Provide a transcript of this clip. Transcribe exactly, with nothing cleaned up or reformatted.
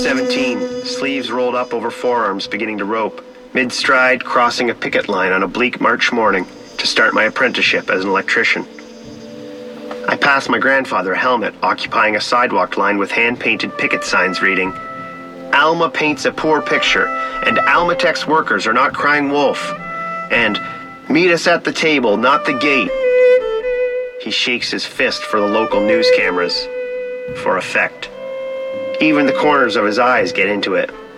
seventeen, sleeves rolled up over forearms, beginning to rope. Mid-stride, crossing a picket line on a bleak March morning to start my apprenticeship as an electrician. I passed my grandfather a helmet occupying a sidewalk line with hand-painted picket signs reading, "Alma paints a poor picture, and Almatex workers are not crying wolf," and "Meet us at the table, not the gate." He shakes his fist for the local news cameras, for effect. Even the corners of his eyes get into it.